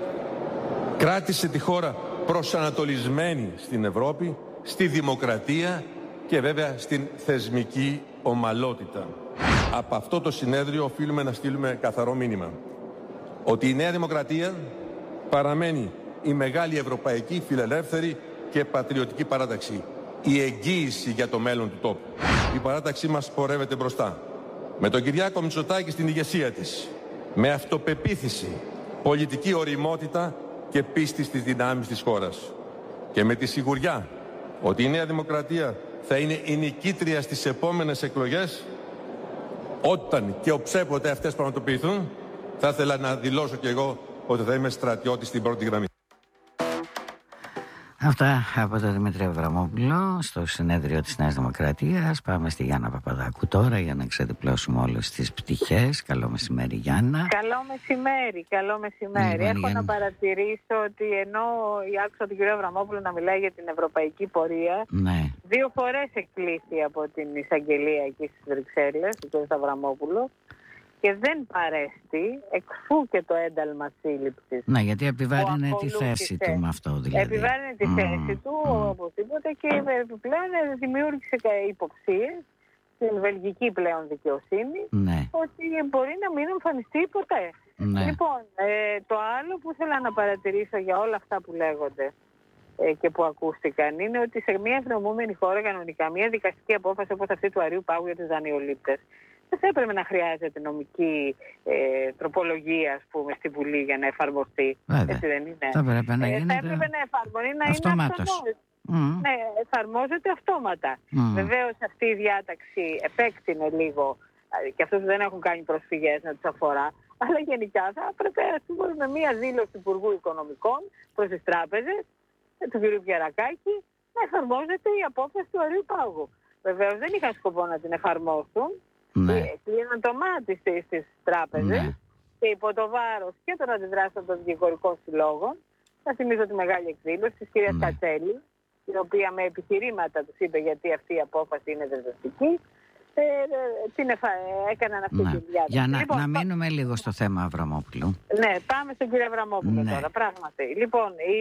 κράτησε τη χώρα προσανατολισμένη στην Ευρώπη, στη δημοκρατία και βέβαια στην θεσμική ομαλότητα. Από αυτό το συνέδριο οφείλουμε να στείλουμε καθαρό μήνυμα ότι η Νέα Δημοκρατία παραμένει η μεγάλη ευρωπαϊκή, φιλελεύθερη και πατριωτική παράταξη. Η εγγύηση για το μέλλον του τόπου. Η παράταξή μας πορεύεται μπροστά. Με τον Κυριάκο Μητσοτάκη στην ηγεσία της. Με αυτοπεποίθηση, πολιτική ωριμότητα και πίστη στις δυνάμεις της χώρας. Και με τη σιγουριά ότι η Νέα Δημοκρατία θα είναι η νικήτρια στις επόμενες εκλογές, όταν και οψέποτε αυτές πραγματοποιηθούν, θα ήθελα να δηλώσω και εγώ ότι θα είμαι στρατιώτης στην πρώτη γραμμή. Αυτά από τον Δημήτρη Αβραμόπουλο στο συνέδριο της Νέας Δημοκρατίας. Πάμε στη Γιάννα Παπαδάκου τώρα για να ξεδιπλώσουμε όλες τις πτυχές. Καλό μεσημέρι, Γιάννα. Καλό μεσημέρι, καλό μεσημέρι. Έχω Γιάννα. να παρατηρήσω ότι ενώ άκουσα τον κύριο Αβραμόπουλο να μιλάει για την ευρωπαϊκή πορεία, ναι. δύο φορές εκκλήθη από την εισαγγελία εκεί στις Βρυξέλλες, ο κ. Αβραμόπουλο, και δεν παρέστη, εξού και το ένταλμα σύλληψης. Ναι, γιατί επιβάρυνε τη θέση του με αυτό, δηλαδή. Επιβάρυνε τη mm. θέση του, mm. οπωσδήποτε, και επιπλέον δημιούργησε υποψίες στην βελγική πλέον δικαιοσύνη, ναι. ότι μπορεί να μην εμφανιστεί ποτέ. Ναι. Λοιπόν, ε, το άλλο που ήθελα να παρατηρήσω για όλα αυτά που λέγονται και που ακούστηκαν είναι ότι σε μια ευνοούμενη χώρα κανονικά μια δικαστική απόφαση όπως αυτή του Αρείου Πάγου για τους δανειολήπτες δεν θα έπρεπε να χρειάζεται νομική ε, τροπολογία, ας πούμε, στη Βουλή για να εφαρμοστεί. Βέβαια. Έτσι δεν είναι? Θα έπρεπε να, ε, θα έπρεπε να εφαρμοστεί, να αυτομάτως. είναι αυτονόητο. Mm. Ναι, εφαρμόζεται αυτόματα. Mm. Βεβαίως αυτή η διάταξη επέκτηνε λίγο και αυτούς που δεν έχουν κάνει προσφυγές να τους αφορά, αλλά γενικά θα έπρεπε, ας πούμε, με μία δήλωση του Υπουργού Οικονομικών προς τις τράπεζες, του κ. Πιερακάκη, να εφαρμόζεται η απόφαση του Αρείου Πάγου. Βεβαίως δεν είχαν σκοπό να την εφαρμόσουν. Ναι. Κλείναν το μάτι στις τράπεζες, ναι, και υπό το βάρος και των αντιδράσεων των δικηγορικών συλλόγων. Θα θυμίζω τη μεγάλη εκδήλωση της κυρίας, ναι, Κατσέλη, η οποία με επιχειρήματα τους είπε γιατί αυτή η απόφαση είναι δεσμευτική. Ε, την εφα... έκαναν αυτή, ναι, τη διάταξη. Για να, λοιπόν, να μείνουμε πά... λίγο στο θέμα Αβραμόπουλου. Ναι, πάμε στον κύριο Αβραμόπουλο, ναι, τώρα, πράγματι. Λοιπόν, οι,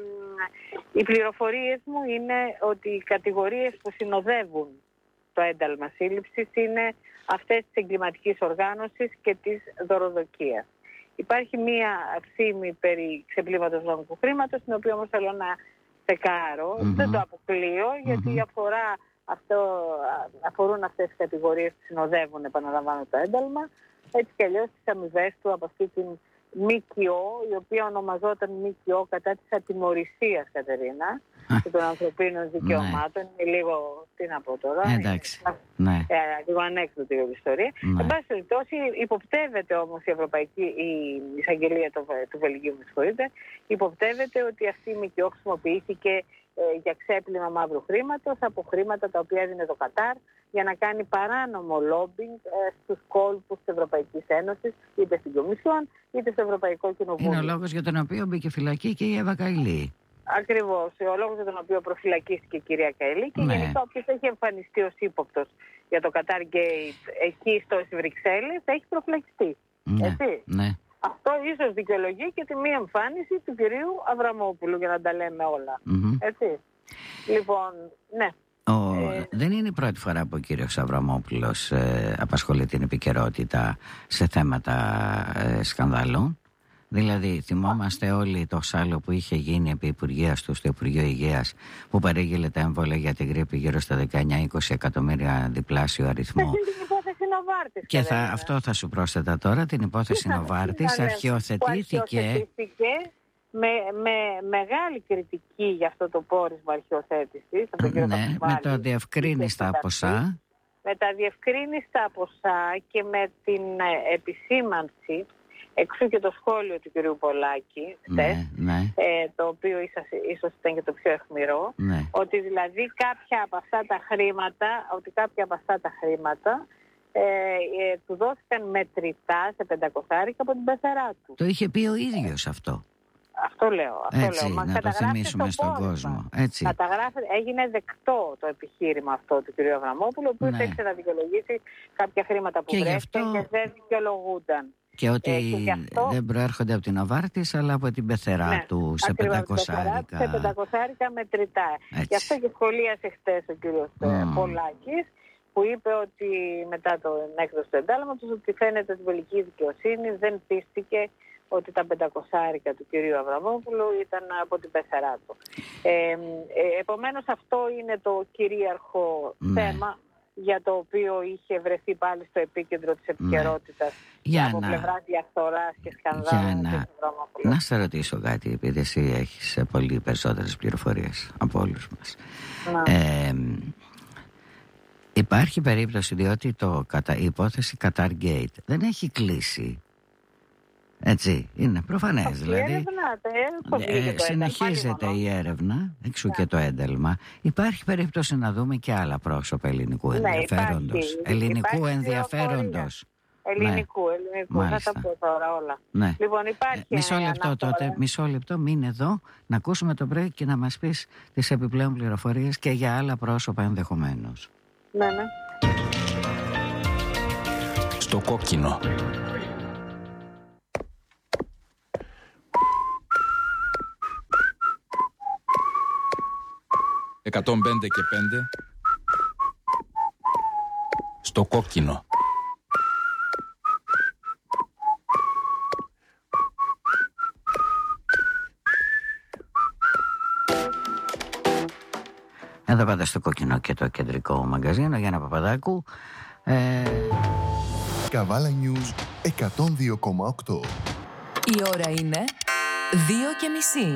οι πληροφορίες μου είναι ότι οι κατηγορίες που συνοδεύουν το ένταλμα σύλληψης είναι αυτές της εγκληματικής οργάνωσης και της δωροδοκίας. Υπάρχει μία φήμη περί ξεπλήματος βρώμικου χρήματος, την οποία όμως θέλω να τσεκάρω. Mm-hmm. Δεν το αποκλείω, γιατί mm-hmm. αφορά αυτό, αφορούν αυτές τις κατηγορίες που συνοδεύουν, επαναλαμβάνω, το ένταλμα, έτσι κι αλλιώς τις αμοιβές του από αυτή την ΜΚΟ, η οποία ονομαζόταν ΜΚΟ κατά της ατιμωρησίας, Κατερίνα, και των ανθρωπίνων δικαιωμάτων. Ναι. Είναι λίγο, τι να πω τώρα, εντάξει, είναι, ναι, ε, λίγο ανέκδοτη η ιστορία. Ναι. Εν πάση περιπτώσει, υποπτεύεται όμως η Ευρωπαϊκή, η εισαγγελία του, του Βελγίου, με συγχωρείτε, υποπτεύεται ότι αυτή η ΜΚΟ χρησιμοποιήθηκε ε, για ξέπλυμα μαύρου χρήματος από χρήματα τα οποία έδινε το Κατάρ για να κάνει παράνομο λόμπινγκ ε, στους κόλπους της Ευρωπαϊκής Ένωσης, είτε στην Κομισιόν είτε στο Ευρωπαϊκό Κοινοβούλιο. Είναι ο λόγος για τον οποίο μπήκε φυλακή και η Εύα Καηλή. Ακριβώς, ο λόγος για τον οποίο προφυλακίστηκε η κυρία Καηλή και, ναι, γενικά όποιος έχει εμφανιστεί ως ύποπτος για το Qatar Gate εκεί στο Βρυξέλλες έχει προφυλακιστεί. Ναι, έτσι. Ναι. Αυτό ίσως δικαιολογεί και τη μία εμφάνιση του κυρίου Αβραμόπουλου, για να τα λέμε όλα. Mm-hmm. Έτσι. Λοιπόν, ναι. Ο, ε... Δεν είναι η πρώτη φορά που ο κύριος Αβραμόπουλος ε, απασχολεί την επικαιρότητα σε θέματα ε, σκανδάλων. Δηλαδή, θυμόμαστε όλοι το σάλο που είχε γίνει επί Υπουργείας του στο Υπουργείο Υγείας, που παρήγγειλε τα έμβολα για την γρίπη γύρω στα δεκαεννιά είκοσι εκατομμύρια διπλάσιο αριθμό. Αυτή την υπόθεση Νοβάρτης. Και θα, αυτό θα σου πρόσθετα τώρα, την υπόθεση Νοβάρτης αρχιοθετήθηκε. Με, με μεγάλη κριτική για αυτό το πόρισμα αρχιοθέτησης. Ναι, με το διευκρίνιστα ποσά. Με τα διευκρίνιστα ποσά και με την επισήμανση, εξού και το σχόλιο του κυρίου Πολάκη, ναι, ναι. Ε, το οποίο ίσως, ίσως ήταν και το πιο αιχμηρό, ναι. ότι δηλαδή κάποια από αυτά τα χρήματα, ότι κάποια από αυτά τα χρήματα ε, ε, του δόθηκαν μετρητά σε πεντακόσια από την πεθερά του. Το είχε πει ο ίδιος αυτό. Αυτό λέω. Αυτό έτσι, λέω. Μα να το θυμίσουμε στον πόρισμα. κόσμο. Έτσι. Έγινε δεκτό το επιχείρημα αυτό του κ. Αβραμόπουλου, ο οποίος, ναι, έχει να δικαιολογήσει κάποια χρήματα που βρέθηκαν και, αυτό... και δεν δικαιολογούνταν. Και ότι ε, και αυτό... δεν προέρχονται από την Νοβάρτης, αλλά από την πεθερά, ναι, του σε πεντακόσια. Σε πεντακόσια μετρητά. Γι' αυτό και σχολίασε χτες ο κ. Mm. Πολάκης, που είπε ότι μετά την έκδοση του εντάλματος, ότι φαίνεται ότι η βελγική δικαιοσύνη δεν πίστηκε ότι τα πεντακόσια του κυρίου Αβραμόπουλου ήταν από την πεθερά του. Ε, ε, επομένως αυτό είναι το κυρίαρχο, ναι, θέμα για το οποίο είχε βρεθεί πάλι στο επίκεντρο της επικαιρότητας, ναι, από να... πλευράς διαφθοράς και σκανδάλων. Να... να σε ρωτήσω κάτι, επειδή εσύ έχεις πολύ περισσότερες πληροφορίες από όλους μας. Ε, υπάρχει περίπτωση, διότι το, η υπόθεση Qatar Gate δεν έχει κλείσει. Έτσι, είναι προφανές. Αυτή δηλαδή, έρευνα, ε, συνεχίζεται η έρευνα, εξού, ναι, και το ένταλμα. Υπάρχει περίπτωση να δούμε και άλλα πρόσωπα ελληνικού, ναι, ενδιαφέροντος. Υπάρχει, ελληνικού υπάρχει ενδιαφέροντος. Ελληνικού, ναι, ελληνικού. Θα τα πω τώρα όλα. Ναι. Λοιπόν, υπάρχει ε, μισό λεπτό αναφορά. τότε, μισό λεπτό, μείνε εδώ, να ακούσουμε το break και να μας πεις τις επιπλέον πληροφορίες και για άλλα πρόσωπα ενδεχομένως. Ναι, ναι. Στο κόκκινο. εκατόν πέντε και πέντε στο κόκκινο. Πάντα πάντα στο κόκκινο και το κεντρικό μαγκαζίνο. Γιάννα Παπαδάκου. Ε... Καβάλα News εκατόν δύο κόμμα οκτώ. Η ώρα είναι δύο και μισή.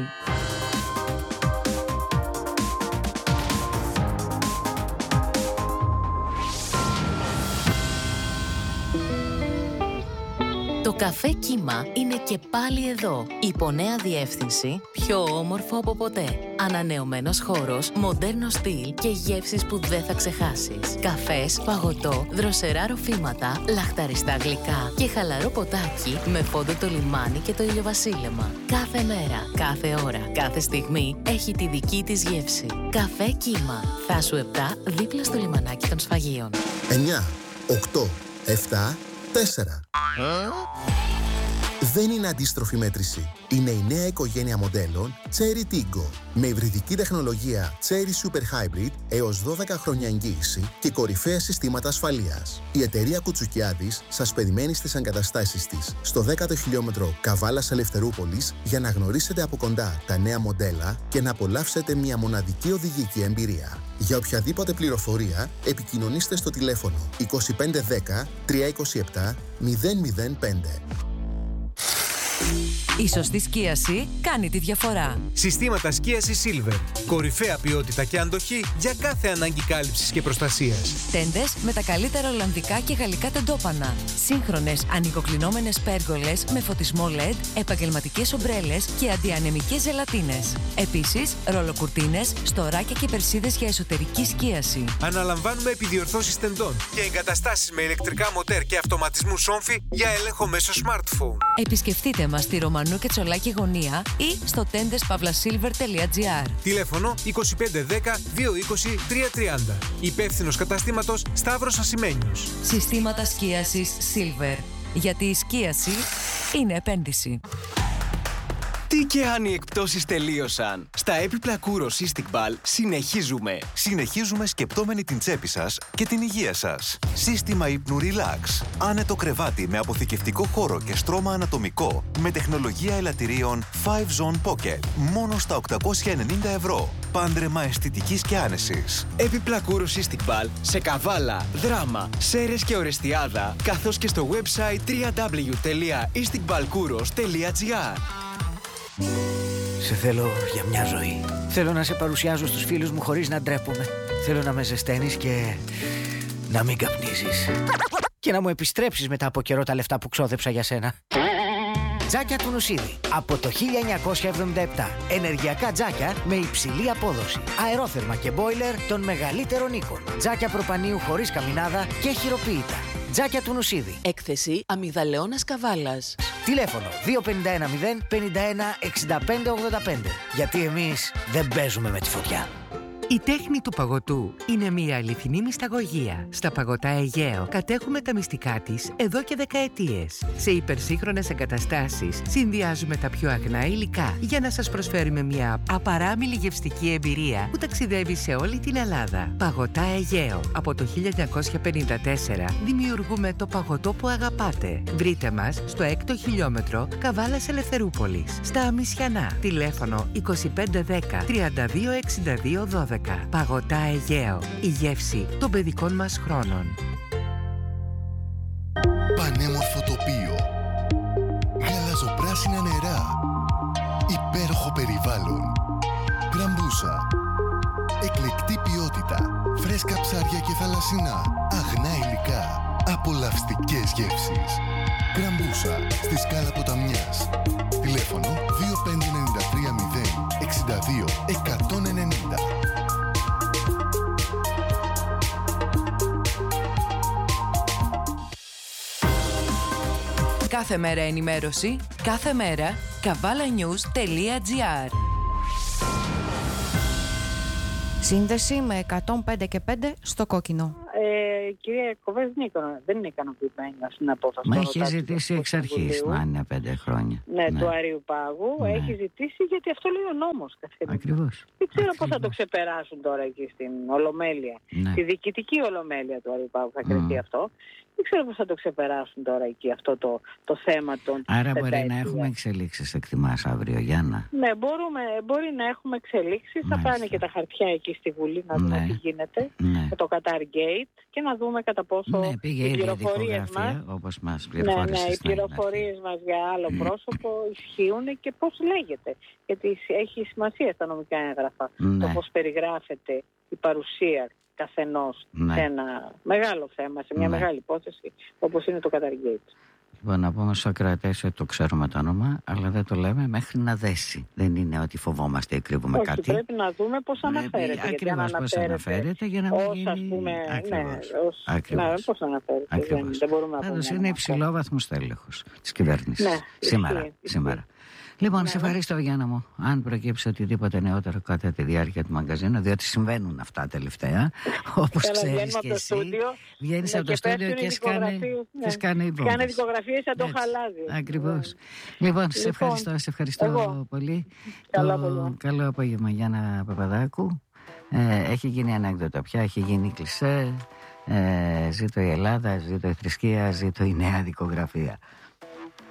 Το καφέ Κύμα είναι και πάλι εδώ. Υπό νέα διεύθυνση, πιο όμορφο από ποτέ. Ανανεωμένος χώρος, μοντέρνο στυλ και γεύσεις που δεν θα ξεχάσεις. Καφές, παγωτό, δροσερά ροφήματα, λαχταριστά γλυκά και χαλαρό ποτάκι με φόντο το λιμάνι και το ηλιοβασίλεμα. Κάθε μέρα, κάθε ώρα, κάθε στιγμή έχει τη δική της γεύση. Καφέ Κύμα. Θάσου επτά, δίπλα στο λιμανάκι των Σφαγείων. εννιά, οκτώ, επτά, τέσσερα. Δεν είναι αντίστροφη μέτρηση. Είναι η νέα οικογένεια μοντέλων Chery Tiggo με υβριδική τεχνολογία Chery Super Hybrid έως δώδεκα χρόνια εγγύηση και κορυφαία συστήματα ασφαλείας. Η εταιρεία Κουτσουκιάδης σας περιμένει στις εγκαταστάσεις της στο δέκατο χιλιόμετρο Καβάλας Ελευθερούπολης για να γνωρίσετε από κοντά τα νέα μοντέλα και να απολαύσετε μια μοναδική οδηγική εμπειρία. Για οποιαδήποτε πληροφορία επικοινωνήστε στο τηλέφωνο είκοσι πέντε δέκα τριακόσια είκοσι επτά μηδέν μηδέν πέντε. Η σωστή σκίαση κάνει τη διαφορά. Συστήματα σκίασης Silver. Κορυφαία ποιότητα και αντοχή για κάθε ανάγκη κάλυψης και προστασίας. Τέντες με τα καλύτερα ολλανδικά και γαλλικά τεντόπανα. Σύγχρονες ανοιγοκλεινόμενες πέργολες με φωτισμό ελ ι ντι, επαγγελματικές ομπρέλες και αντιανεμικές ζελατίνες. Επίσης, ρολοκουρτίνες, στοράκια και περσίδες για εσωτερική σκίαση. Αναλαμβάνουμε επιδιορθώσεις τεντών και εγκαταστάσεις με ηλεκτρικά μοτέρ και αυτοματισμού σόμφι για έλεγχο μέσω smartphone. Επισκεφτείτε μας στη Ρωμανού και Τσολάκη γωνία ή στο τέντες παύλα σίλβερ τελεία τζι άρ. Τηλέφωνο είκοσι πέντε δέκα διακόσια είκοσι τρία τριάντα. Υπεύθυνος καταστήματος Σταύρος Ασημένιος. Συστήματα σκίασης Silver. Γιατί η σκίαση είναι επένδυση. Τι και αν οι εκπτώσεις τελείωσαν. Στα έπιπλα Kouros Cystic Ball συνεχίζουμε. Συνεχίζουμε σκεπτόμενοι την τσέπη σας και την υγεία σας. Σύστημα ύπνου Relax. Άνετο κρεβάτι με αποθηκευτικό χώρο και στρώμα ανατομικό με τεχνολογία ελαττηρίων φάιβ Zone Pocket. Μόνο στα οκτακόσια ενενήντα ευρώ. Πάντρεμα αισθητικής και άνεσης. Έπιπλα Kouros Cystic Ball σε Καβάλα, Δράμα, Σέρρες και Ορεστιάδα, καθώς και στο website double-u double-u double-u τελεία isticballkouros τελεία τζι άρ. Σε θέλω για μια ζωή. Θέλω να σε παρουσιάζω στους φίλους μου χωρίς να ντρέπομαι. Θέλω να με ζεσταίνεις και να μην καπνίζεις. Και να μου επιστρέψεις μετά από καιρό τα λεφτά που ξόδεψα για σένα. Τζάκια του Νουσίδη. Από το χίλια εννιακόσια εβδομήντα επτά. Ενεργειακά τζάκια με υψηλή απόδοση. Αερόθερμα και μπόιλερ των μεγαλύτερων οίκων. Τζάκια προπανίου χωρίς καμινάδα και χειροποίητα. Τζάκια του Νουσίδη. Έκθεση αμυγδαλαιώνας Καβάλας. Τηλέφωνο δύο πέντε ένα μηδέν πενήντα ένα εξήντα πέντε ογδόντα πέντε. Γιατί εμείς δεν παίζουμε με τη φωτιά. Η τέχνη του παγωτού είναι μια αληθινή μυσταγωγία. Στα παγωτά Αιγαίο κατέχουμε τα μυστικά της εδώ και δεκαετίες. Σε υπερσύγχρονες εγκαταστάσεις συνδυάζουμε τα πιο αγνά υλικά για να σας προσφέρουμε μια απαράμιλη γευστική εμπειρία που ταξιδεύει σε όλη την Ελλάδα. Παγωτά Αιγαίο. Από το χίλια εννιακόσια πενήντα τέσσερα δημιουργούμε το παγωτό που αγαπάτε. Βρείτε μας στο έκτο χιλιόμετρο Καβάλας Ελευθερούπολης. Στα Αμισιανά. Τηλέφωνο είκοσι πέντε δέκα τριάντα δύο εξήντα δύο δώδεκα. Παγωτά Αιγαίο. Η γεύση των παιδικών μας χρόνων. Πανέμορφο τοπίο. Γαλαζοπράσινα νερά. Υπέροχο περιβάλλον. Γκραμπούσα. Εκλεκτή ποιότητα. Φρέσκα ψάρια και θαλασσινά. Αγνά υλικά. Απολαυστικές γεύσεις. Γκραμπούσα. Στη Σκάλα Ποταμιάς. Τηλέφωνο δύο πέντε εννιά τρία μηδέν εξήντα δύο εκατόν ενενήντα. Κάθε μέρα ενημέρωση, κάθε μέρα καβάλα νιους τελεία τζι άρ. Σύνδεση με εκατόν πέντε και πέντε στο κόκκινο. ε, η κυρία Κοβές δεν, δεν είναι ικανοποιημένη στην απόφαση. Μα έχει ζητήσει εξ αρχής να είναι πέντε χρόνια. Ναι, ναι, του Αρείου Πάγου. Ναι. Έχει ζητήσει γιατί αυτό λέει ο νόμος. Ακριβώς. Δεν ξέρω Ακριβώς. πώς θα το ξεπεράσουν τώρα εκεί στην Ολομέλεια. Ναι. Τη διοικητική Ολομέλεια του Αρείου Πάγου θα κρυφτεί mm. αυτό. Δεν ξέρω πώς θα το ξεπεράσουν τώρα εκεί αυτό το, το θέμα των. Άρα μπορεί να έχουμε εξελίξεις, εκτιμάς, αύριο, Γιάννα? Ναι, μπορούμε, μπορεί να έχουμε εξελίξεις. Θα πάνε και τα χαρτιά εκεί στη Βουλή να δούμε ναι. τι γίνεται ναι. με το Qatar Gate και να δούμε κατά πόσο ναι, πήγε οι πληροφορίες μας, όπως μας ναι, ναι, οι πληροφορίες μας για άλλο mm. πρόσωπο ισχύουν και πώς λέγεται. Γιατί έχει σημασία στα νομικά έγγραφα ναι. το πώς περιγράφεται η παρουσία καθενός ναι. σε ένα μεγάλο θέμα, σε μια ναι. μεγάλη υπόθεση όπως είναι το Qatar Gate. Λοιπόν, να πούμε στους ακροατές ότι το ξέρουμε το όνομα, αλλά δεν το λέμε μέχρι να δέσει. Δεν είναι ότι φοβόμαστε ή κρύβουμε όχι, κάτι. Πρέπει να δούμε πώς αναφέρεται. Ακριβώς πώς αναφέρεται για να μην ως, γίνει... Ας πούμε, ακριβώς. Ναι, ως... Ακριβώς. Ναι, πώς αναφέρεται. Ακριβώς. Δεν, δεν μπορούμε να Πάντως πούμε. Είναι υψηλόβαθμος τέλεχος της κυβέρνησης ναι, σήμερα. ισχύει, σήμερα. Λοιπόν, ναι. σε ευχαριστώ, Γιάννα μου. Αν προκύψει οτιδήποτε νεότερο κατά τη διάρκεια του μαγκαζίνου, διότι συμβαίνουν αυτά τελευταία, όπως ξέρεις και εσύ, βγαίνεις από το στούντιο και σκάνε οι βόμβες. Κάνε δικογραφίες σαν το χαλάδι. Ακριβώς. Λοιπόν, σε ευχαριστώ, σε ευχαριστώ πολύ. Καλό απόγευμα, Γιάννα Παπαδάκου. Έχει γίνει ανέκδοτο πια, έχει γίνει κλισέ. Ζήτω η Ελλάδα, ζήτω η θρησκεία, ζήτω η νέα δικογραφία.